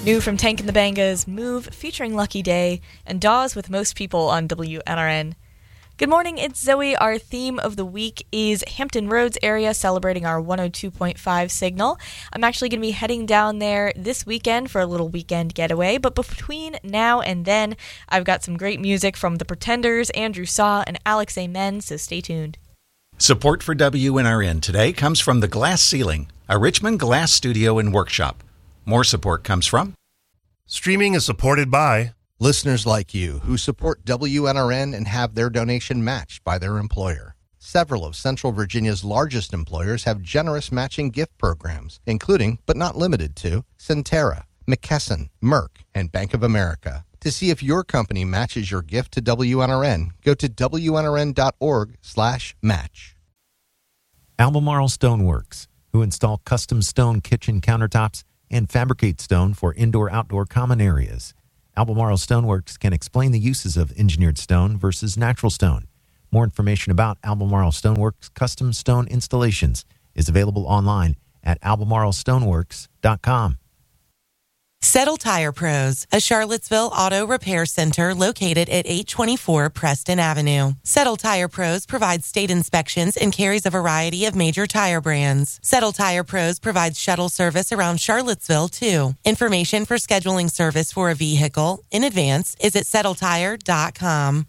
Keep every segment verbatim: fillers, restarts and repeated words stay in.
New from Tank and the Bangas, Move featuring Lucky Day, and Dawes with Most People on W N R N. Good morning, it's Zoe. Our theme of the week is Hampton Roads area, celebrating our one oh two point five signal. I'm actually going to be heading down there this weekend for a little weekend getaway, but between now and then, I've got some great music from The Pretenders, Andrew Saw, and Alex Amen, so stay tuned. Support for W N R N today comes from The Glass Ceiling, a Richmond glass studio and workshop. More support comes from Streaming is supported by listeners like you who support W N R N and have their donation matched by their employer. Several of Central Virginia's largest employers have generous matching gift programs, including, but not limited to, Centera, McKesson, Merck, and Bank of America. To see if your company matches your gift to W N R N, go to W N R N dot org slash match. Albemarle Stoneworks, who install custom stone kitchen countertops and fabricate stone for indoor-outdoor common areas. Albemarle Stoneworks can explain the uses of engineered stone versus natural stone. More information about Albemarle Stoneworks custom stone installations is available online at albemarle stoneworks dot com. Settle Tire Pros, a Charlottesville auto repair center located at eight twenty-four Preston Avenue. Settle Tire Pros provides state inspections and carries a variety of major tire brands. Settle Tire Pros provides shuttle service around Charlottesville, too. Information for scheduling service for a vehicle in advance is at settle tire dot com.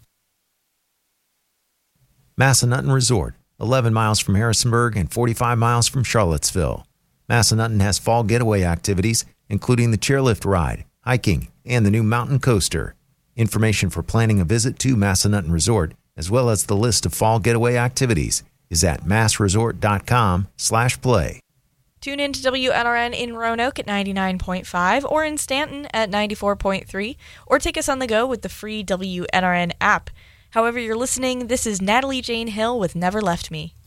Massanutten Resort, eleven miles from Harrisonburg and forty-five miles from Charlottesville. Massanutten has fall getaway activities, including the chairlift ride, hiking, and the new mountain coaster. Information for planning a visit to Massanutten Resort, as well as the list of fall getaway activities, is at massresort.com slash play. Tune in to W N R N in Roanoke at ninety-nine point five or in Stanton at ninety-four point three, or take us on the go with the free W N R N app. However you're listening, this is Natalie Jane Hill with Never Left Me.